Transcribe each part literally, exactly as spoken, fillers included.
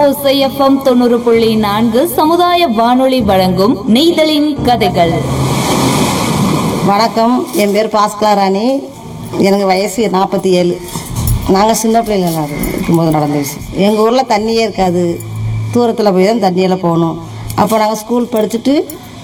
ஓசை எஃப்எம் தொண்ணூறு புள்ளி நான்கு சமுதாய வானொலி வழங்கும் நெய்தலின் கதைகள். வணக்கம், என் பேர் பாஸ்கலா ராணி. எனக்கு வயசு நாற்பத்தி ஏழு. நாங்கள் சின்ன பிள்ளைங்க இருக்கும்போது நடந்த விஷயம். எங்கள் ஊரில் தண்ணியே இருக்காது. தூரத்தில் போய் தான் தண்ணியெல்லாம் போகணும். அப்போ நாங்கள் ஸ்கூல் படிச்சுட்டு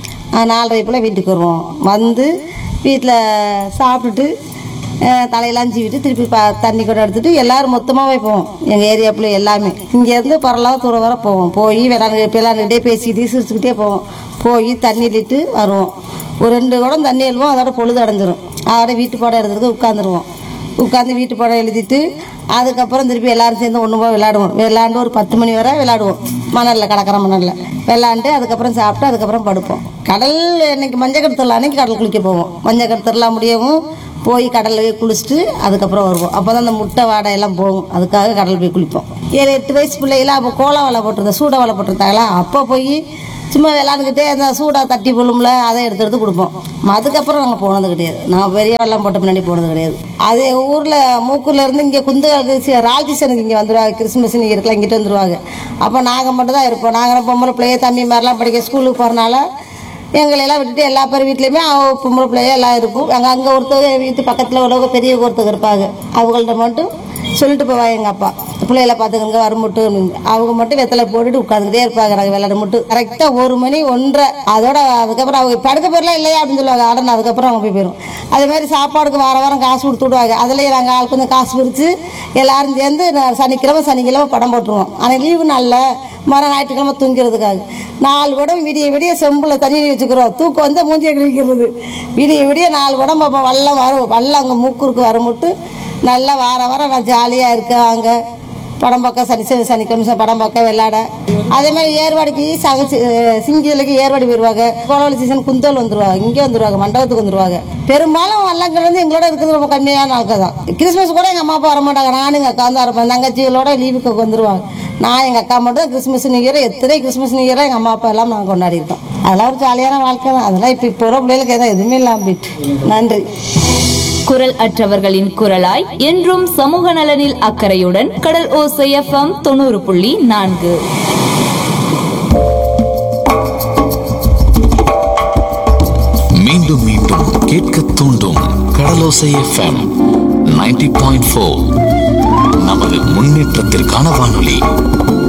நாலரை போல் வீட்டுக்கு வருவோம். வந்து வீட்டில் சாப்பிட்டுட்டு தலையெல்லாம் சீவிட்டு திருப்பி பா தண்ணி கூட எடுத்துகிட்டு எல்லோரும் மொத்தமாகவே போவோம். எங்கள் ஏரியா பிள்ளை எல்லாமே இங்கேருந்து பரலாம் தூரம் வர போவோம். போய் விளாண்டு விளாண்டுக்கிட்டே பேசிக்கிட்டே சிரிச்சுக்கிட்டே போவோம். போய் தண்ணி இட்டு வருவோம். ஒரு ரெண்டு குடம் தண்ணி எழுவோம். அதோட பொழுது அடைஞ்சிரும். அதோட வீட்டு பாடம் எடுத்துகிட்டு உட்காந்துருவோம். உட்காந்து வீட்டு பாடம் எழுதிட்டு அதுக்கப்புறம் திருப்பி எல்லோரும் சேர்ந்து ஒன்று போய் விளாடுவோம். விளாண்டு ஒரு பத்து மணி வரை விளாடுவோம். மணலில் கடற்கரை மணலில் விளாண்டு அதுக்கப்புறம் சாப்பிட்டு அதுக்கப்புறம் படுப்போம். கடல் இன்னைக்கு மஞ்சள் கடத்தல அன்னைக்கு கடல் குளிக்க போவோம். மஞ்சள் கடத்தலாம் முடியவும் போய் கடலில் குளிச்சுட்டு அதுக்கப்புறம் வருவோம். அப்போ தான் அந்த முட்டை வாடை எல்லாம் போகும். அதுக்காக கடல் போய் குளிப்போம். ஏழு எட்டு வயசு பிள்ளைகளாம் அப்போ கோலம் வலை போட்டிருந்தேன், சூட வலை போட்டிருந்தாங்களா. அப்போ போய் சும்மா விளாண்டுக்கிட்டே அந்த சூடாக தட்டி போலும்ல, அதை எடுத்து எடுத்து கொடுப்போம். அதுக்கப்புறம் நாங்கள் போனது கிடையாது. நாங்கள் பெரிய வெள்ளம் போட்ட பின்னாடி போனது கிடையாது. அது ஊரில் மூக்கூரில் இருந்து இங்கே குந்து ராஜேஷனுக்கு இங்கே வந்துடுவாங்க. கிறிஸ்மஸ் நீங்கள் இருக்கலாம் இங்கிட்ட வந்துடுவாங்க. அப்போ நாங்கள் மட்டும் தான் இருப்போம். நாங்கள் பொம்பளை பிள்ளைய தம்பி மாதிரிலாம் படிக்க ஸ்கூலுக்கு போகிறனால எங்களையெல்லாம் விட்டுட்டு எல்லா பேர் வீட்லேயுமே பொம்பளை பிள்ளைய எல்லாம் இருக்கும். அங்கே அங்கே ஒருத்தர் வீட்டு பக்கத்தில் உள்ளவங்க பெரிய ஒருத்தர் இருப்பாங்க. அவங்கள்ட்ட மட்டும் சொல்லிட்டு போவாங்க எங்கள் அப்பா, பிள்ளைகளை பார்த்துக்கங்க வரமுட்டு. அவங்க மட்டும் வெத்தலை போட்டுட்டு உட்காந்துக்கிட்டே இருப்பாங்க. நாங்கள் விளையாட மட்டும் கரெக்டாக ஒரு மணி ஒன்றரை அதோட அதுக்கப்புறம் அவங்க படுக்க போயிடலாம் இல்லையா அப்படின்னு சொல்லுவாங்க. ஆனால் அதுக்கப்புறம் அவங்க போய் போயிடும். அதே மாதிரி சாப்பாடுக்கு வார வாரம் காசு கொடுத்து விடுவாங்க. அதுலேயே நாங்கள் ஆள் கொஞ்சம் காசு பிரித்து எல்லாரும் சேர்ந்து சனிக்கிழமை சனிக்கிழமை படம் போட்டுருவோம். ஆனால் லீவு நாளில் மர ஞாயிற்றுக்கிழமை தூங்கிறதுக்காக நாலு குடம் விடிய விடிய செம்பில் தண்ணி வச்சுக்கிறோம். தூக்கம் வந்து மூஞ்சியை கிழிக்கிறது. விடிய விடிய நாலு குடம் பார்ப்போம். வல்லம் வரும். வல்லம் அங்கே மூக்குருக்கு வரமுட்டு நல்லா வார வாரம் நான் ஜாலியாக இருக்கேன். அங்கே படம் பார்க்க சனி சனி சனிக்கிழமை படம் பார்க்க விளையாட. அதே மாதிரி ஏர்வாடிக்கு சக சிங்கிலுக்கு ஏர்வாடி போயிடுவாங்க. கோலவழி சீசன் குந்தோல் வந்துடுவாங்க. இங்கே வந்துடுவாங்க, மண்டபத்துக்கு வந்துடுவாங்க. பெரும்பாலும் வல்லங்கள் வந்து எங்களோட இருக்கிறது ரொம்ப கம்மியான ஆட்கள் தான். கிறிஸ்மஸ் கூட எங்கள் அம்மா அப்பா வர மாட்டாங்க. நானும் எங்கள் அக்கா தான் இருப்பேன். தங்கச்சிகளோட லீவுக்கு வந்துடுவாங்க. நான் எங்கள் அக்கா மட்டும் கிறிஸ்மஸ் நியூ இயர் எத்தனை கிறிஸ்மஸ் நியூ இயராக எங்கள் அம்மா அப்பா எல்லாம் நாங்கள் கொண்டாடி இருக்கோம். அதெல்லாம் ஒரு ஜாலியான வாழ்க்கை தான். அதெல்லாம் இப்போ இப்போ வர பிள்ளைகளுக்கு எதாவது எதுவுமே இல்லாமல் போயிட்டு. நன்றி. குரல் அற்றவர்களின் குரலாய் என்றும் சமூக நலனில் அக்கறையுடன் கடல் ஓசை எஃப்எம் தொண்ணூறு புள்ளி நான்கு. மீண்டும் மீண்டும் கேட்க தூண்டும் கடலோசை எஃப்எம் நைன்டி பாயிண்ட் ஃபோர். நமது முன்னேற்றத்திற்கான வானொலி.